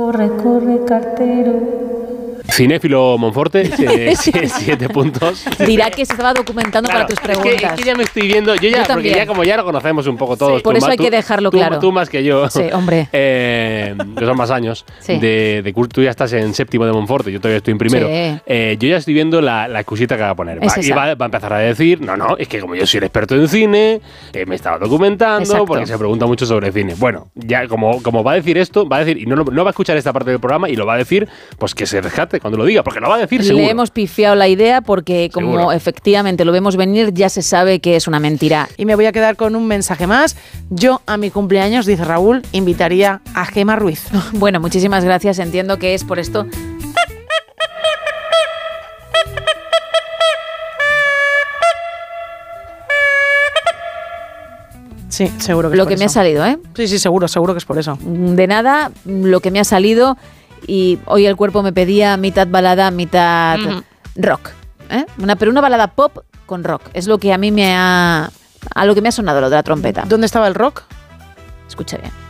Corre, corre, cartero. Cinéfilo Monforte, 7 puntos. Dirá que se estaba documentando para tus preguntas. Es que ya me estoy viendo, porque ya como ya lo conocemos un poco todos. Sí, por eso hay que dejarlo claro. Tú más que yo. Sí, hombre. Que son más años. Sí. Tú ya estás en séptimo de Monforte, yo todavía estoy en primero. Sí. Yo ya estoy viendo la excusita que va a poner. Es Y va a empezar a decir, no, es que como yo soy el experto en cine, me estaba documentando, Exacto. porque se pregunta mucho sobre cine. Bueno, ya como va a decir esto, va a decir, y no va a escuchar esta parte del programa, y lo va a decir, pues que se rescate cuando lo diga, porque lo va a decir seguro. Le hemos pifiado la idea porque como Seguro. efectivamente lo vemos venir, ya se sabe que es una mentira. Y me voy a quedar con un mensaje más. Yo a mi cumpleaños, dice Raúl, invitaría a Gemma Ruiz. Bueno, muchísimas gracias. Entiendo que es por esto. Sí, seguro que Lo es por que eso. me ha salido, ¿eh? Sí, seguro que es por eso. De nada, lo que me ha salido, y hoy el cuerpo me pedía mitad balada, mitad rock. Pero una balada pop con rock. Es lo que a mí me ha sonado lo de la trompeta. ¿Dónde estaba el rock? Escucha bien.